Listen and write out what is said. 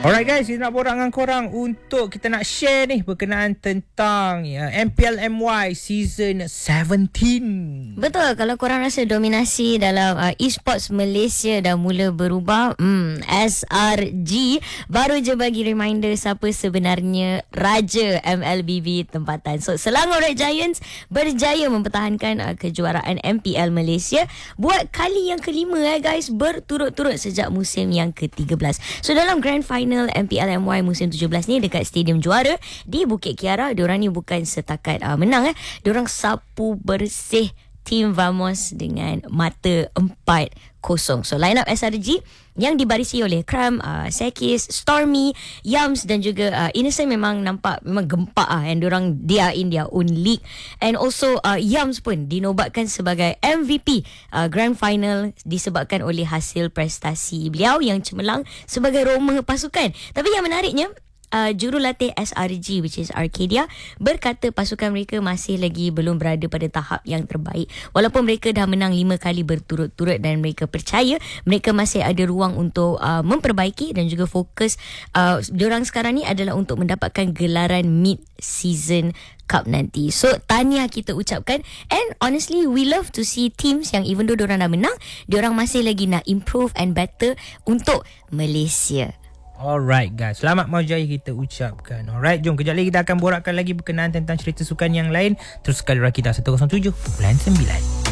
Alright guys, kita nak borak dengan korang untuk kita nak share ni berkenaan tentang MPL MY Season 17. Betul, kalau korang rasa dominasi dalam e-sports Malaysia dah mula berubah, SRG baru je bagi reminder siapa sebenarnya Raja MLBB tempatan. So, Selangor Red Giants berjaya mempertahankan kejuaraan MPL Malaysia buat kali yang kelima guys, berturut-turut sejak musim yang ke-13. So, dalam Grand Final MPL MY musim 17 ni dekat Stadium Juara di Bukit Kiara, diorang ni bukan setakat menang, diorang sapu bersih Team Vamos dengan mata 4-0. So, line up SRG yang dibarisi oleh Kram, Sekis, Stormy, Yams dan juga Innocent memang gempak and they are in their own league. And also Yams pun dinobatkan sebagai MVP Grand Final disebabkan oleh hasil prestasi beliau yang cemerlang sebagai Roma pasukan. Tapi yang menariknya, jurulatih SRG which is Arcadia berkata pasukan mereka masih lagi belum berada pada tahap yang terbaik. Walaupun mereka dah menang 5 kali berturut-turut dan mereka percaya mereka masih ada ruang untuk memperbaiki dan juga fokus diorang sekarang ni adalah untuk mendapatkan gelaran mid-season cup nanti. So, tahniah kita ucapkan, and honestly we love to see teams yang even though diorang dah menang, diorang masih lagi nak improve and better untuk Malaysia. Alright guys, selamat mau jaya kita ucapkan. Alright, jom kejap lagi kita akan borakkan lagi berkenaan tentang cerita sukan yang lain. Teruskan Rakita 107.9.